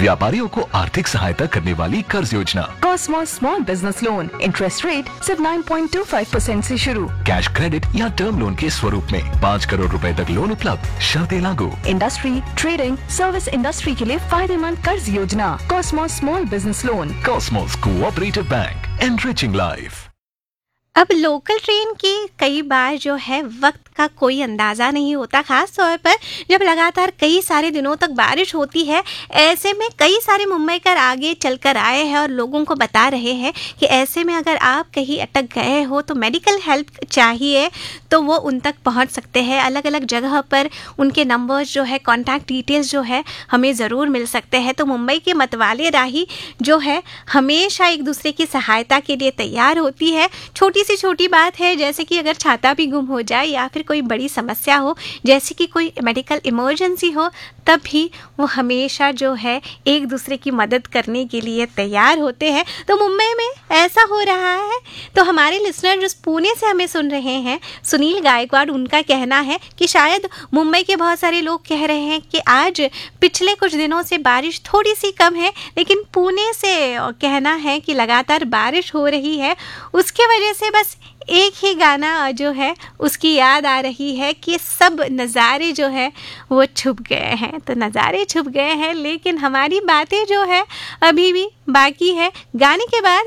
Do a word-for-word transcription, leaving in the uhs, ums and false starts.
व्यापारियों को आर्थिक सहायता करने वाली कर्ज योजना। Cosmos small business loan, interest rate सिर्फ nine point two five percent से शुरू। कैश क्रेडिट या टर्म लोन के स्वरूप में पाँच करोड़ रुपए तक लोन उपलब्ध, शर्तें लागू। इंडस्ट्री, ट्रेडिंग, सर्विस इंडस्ट्री के लिए फायदेमंद कर्ज योजना। Cosmos small business loan. Cosmos cooperative bank, enriching life. अब लोकल ट्रेन की कई बार जो है वक्त का कोई अंदाज़ा नहीं होता, ख़ास तौर पर जब लगातार कई सारे दिनों तक बारिश होती है। ऐसे में कई सारे मुंबईकर आगे चलकर आए हैं और लोगों को बता रहे हैं कि ऐसे में अगर आप कहीं अटक गए हो तो मेडिकल हेल्प चाहिए तो वो उन तक पहुंच सकते हैं। अलग अलग जगह पर उनके नंबर्स जो है, कॉन्टैक्ट डिटेल्स जो है हमें ज़रूर मिल सकते हैं। तो मुंबई के मतवाले राही जो है हमेशा एक दूसरे की सहायता के लिए तैयार होती है। छोटी सी छोटी बात है जैसे कि अगर छाता भी गुम हो जाए या फिर कोई बड़ी समस्या हो जैसे कि कोई मेडिकल इमरजेंसी हो, तब भी वो हमेशा जो है एक दूसरे की मदद करने के लिए तैयार होते हैं। तो मुंबई में ऐसा हो रहा है। तो हमारे लिसनर जो पुणे से हमें सुन रहे हैं, सुनील गायकवाड़, उनका कहना है कि शायद मुंबई के बहुत सारे लोग कह रहे हैं कि आज पिछले कुछ दिनों से बारिश थोड़ी सी कम है, लेकिन पुणे से कहना है कि लगातार बारिश हो रही है। उसके वजह से बस एक ही गाना जो है उसकी याद आ रही है कि सब नज़ारे जो है वो छुप गए हैं। तो नज़ारे छुप गए हैं लेकिन हमारी बातें जो है अभी भी बाकी है। गाने के बाद